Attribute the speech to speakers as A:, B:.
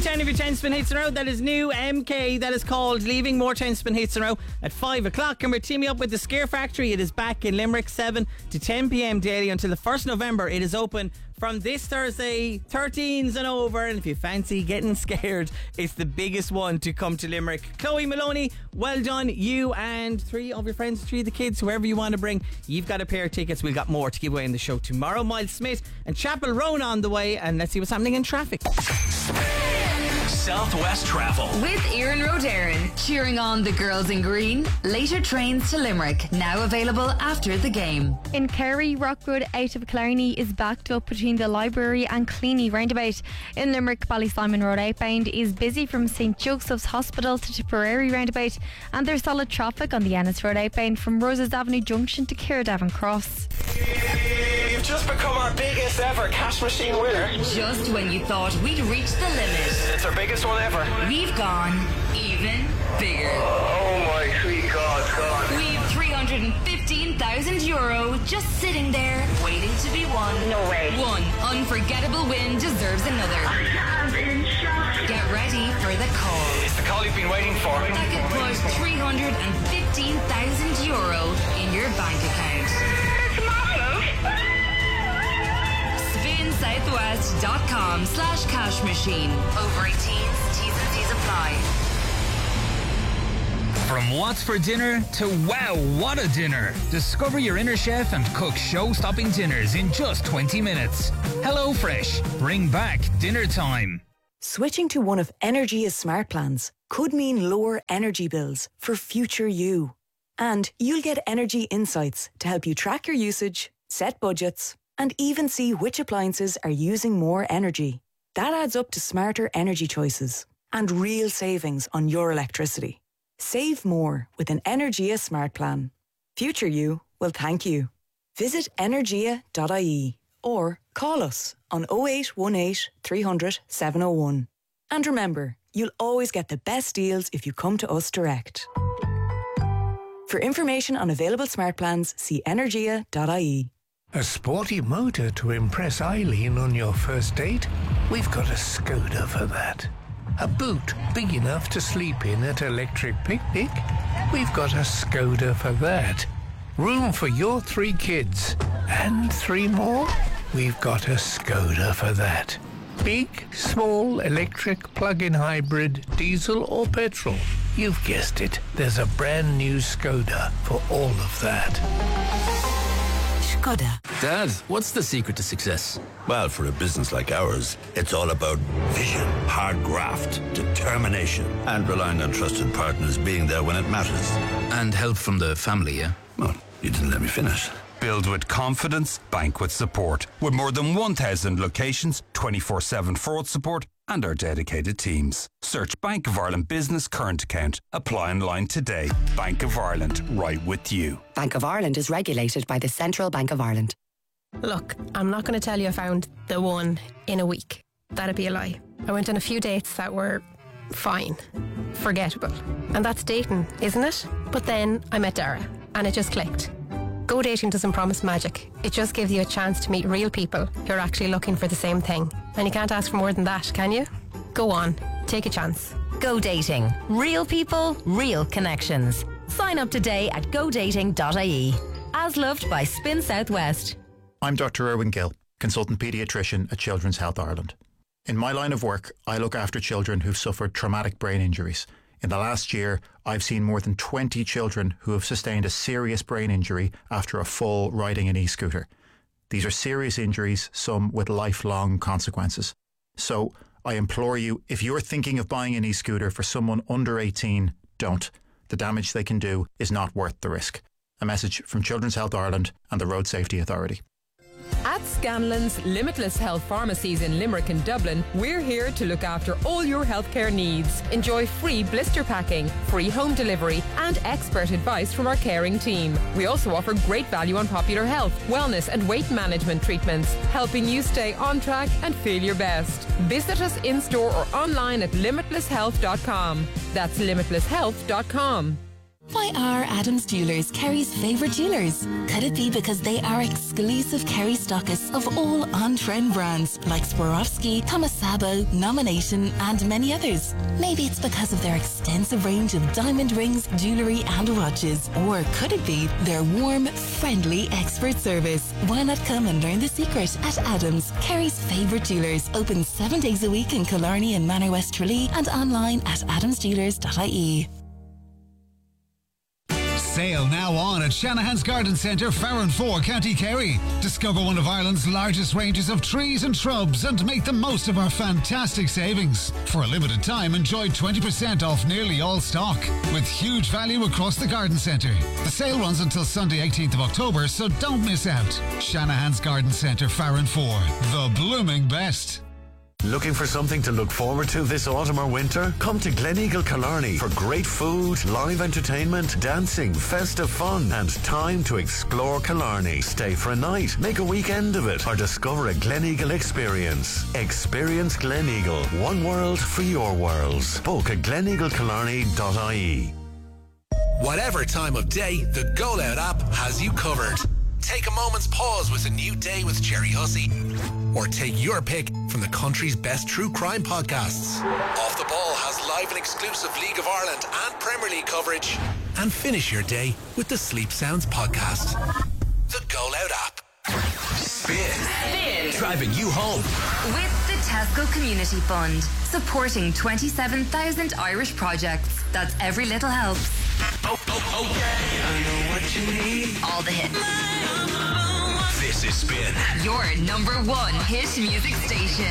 A: top 10 of your 10 spin hits in a row. That is new MK. That is called Leaving. More 10 spin hits in a row at 5 o'clock. And we're teaming up with the Scare Factory. It is back in Limerick, 7 to 10 p.m. daily until the 1st November. It is open from this Thursday, 13s and over. And if you fancy getting scared, it's the biggest one to come to Limerick. Chloe Maloney, well done. You and 3 of your friends, 3 of the kids, whoever you want to bring, you've got a pair of tickets. We've got more to give away in the show tomorrow. Miles Smith and Chapel Roan on the way. And let's see what's happening in traffic.
B: Southwest Travel
C: with Ian Rodarin, cheering on the girls in green. Later trains to Limerick, now available after the game.
D: In Kerry, Rockwood out of Killarney is backed up between the library and Cleany roundabout. In Limerick, Ballysimon Road outbound is busy from St Joseph's Hospital to Tipperary roundabout, and there's solid traffic on the Ennis Road outbound from Roses Avenue Junction to Kiradavon Cross.
E: You've just become our biggest ever cash machine winner.
C: Just when you thought we'd reached the limit,
E: It's our biggest one ever.
C: we've gone even bigger.
E: Oh my sweet God.
C: We've €315,000 just sitting there waiting to be won.
F: No way.
C: One unforgettable win deserves another.
F: I'm in shock.
C: Get ready for the call.
E: It's the call you've been waiting for.
C: That could put €315,000 in your bank account.
F: It's massive.
C: SpinSouthwest.com/cash machine. Over 18s, T's and C's apply.
B: From what's for dinner to wow, what a dinner. Discover your inner chef and cook show-stopping dinners in just 20 minutes. HelloFresh. Bring back dinner time.
G: Switching to one of Energia's smart plans could mean lower energy bills for future you. And you'll get energy insights to help you track your usage, set budgets, and even see which appliances are using more energy. That adds up to smarter energy choices and real savings on your electricity. Save more with an Energia smart plan. Future you will thank you. Visit energia.ie or call us on 0818 300 701. And remember, you'll always get the best deals if you come to us direct. For information on available smart plans, see energia.ie.
H: A sporty motor to impress Eileen on your first date? We've got a Skoda for that. A boot big enough to sleep in at Electric Picnic? We've got a Skoda for that. Room for your 3 kids? And 3 more? We've got a Skoda for that. Big, small, electric, plug-in hybrid, diesel or petrol? You've guessed it. There's a brand new Skoda for all of that.
G: Skoda.
I: Dad, what's the secret to success?
J: Well, for a business like ours, it's all about vision, hard graft, determination, and relying on trusted partners being there when it matters.
I: And help from the family, yeah?
J: Well, you didn't let me finish.
K: Build with confidence, bank with support. With more than 1,000 locations, 24/7 fraud support, and our dedicated teams. Search Bank of Ireland Business Current Account. Apply online today. Bank of Ireland, right with you.
L: Bank of Ireland is regulated by the Central Bank of Ireland.
M: Look, I'm not going to tell you I found the one in a week. That'd be a lie. I went on a few dates that were fine, forgettable. And that's dating, isn't it? But then I met Dara, and it just clicked. Go dating doesn't promise magic. It just gives you a chance to meet real people who are actually looking for the same thing. And you can't ask for more than that, can you? Go on, take a chance.
N: Go dating. Real people, real connections. Sign up today at godating.ie. As loved by Spin Southwest.
O: I'm Dr. Erwin Gill, consultant paediatrician at Children's Health Ireland. In my line of work, I look after children who've suffered traumatic brain injuries. In the last year, I've seen more than 20 children who have sustained a serious brain injury after a fall riding an e-scooter. These are serious injuries, some with lifelong consequences. So, I implore you, if you're thinking of buying an e-scooter for someone under 18, don't. The damage they can do is not worth the risk. A message from Children's Health Ireland and the Road Safety Authority.
P: At Scanlon's Limitless Health Pharmacies in Limerick and Dublin, we're here to look after all your healthcare needs. Enjoy free blister packing, free home delivery, and expert advice from our caring team. We also offer great value on popular health, wellness, and weight management treatments, helping you stay on track and feel your best. Visit us in store or online at limitlesshealth.com. That's limitlesshealth.com.
Q: Why are Adams Jewelers Kerry's favourite jewellers? Could it be because they are exclusive Kerry stockists of all on-trend brands like Swarovski, Thomas Sabo, Nomination and many others? Maybe it's because of their extensive range of diamond rings, jewellery and watches. Or could it be their warm, friendly expert service? Why not come and learn the secret at Adams, Kerry's favourite jewellers, open 7 days a week in Killarney and Manor West Tralee and online at adamsjewelers.ie.
R: Sale now on at Shanahan's Garden Centre, Farranfore, County Kerry. Discover one of Ireland's largest ranges of trees and shrubs and make the most of our fantastic savings. For a limited time, enjoy 20% off nearly all stock, with huge value across the garden centre. The sale runs until Sunday 18th of October, so don't miss out. Shanahan's Garden Centre, Farranfore, the blooming best.
S: Looking for something to look forward to this autumn or winter? Come to Gleneagle Killarney for great food, live entertainment, dancing, festive fun and time to explore Killarney. Stay for a night, make a weekend of it or discover a Gleneagle experience. Experience Gleneagle. One world for your worlds. Book at gleneaglecillarney.ie.
T: Whatever time of day, the Go Loud app has you covered. Take a moment's pause with a new day with Jerry Hussey. Or take your pick from the country's best true crime podcasts. Off the Ball has live and exclusive League of Ireland and Premier League coverage. And finish your day with the Sleep Sounds podcast. The Go Loud app.
C: Spin.
T: Driving you home.
C: With the Tesco Community Fund, supporting 27,000 Irish projects. That's every little helps.
E: Okay, I know what you need.
C: All the hits.
T: This is Spin.
C: Your number one hit music station.